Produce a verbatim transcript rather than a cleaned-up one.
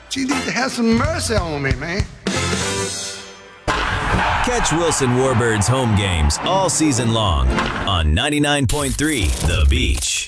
You need to have some mercy on me, man. Catch Wilson Warbird's home games all season long on ninety-nine point three The Beach.